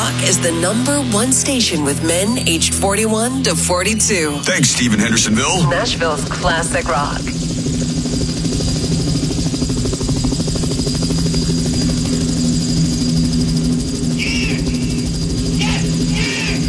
Rock is the #1 station with men aged 41 to 42. Thanks, Stephen Hendersonville. Nashville's classic rock.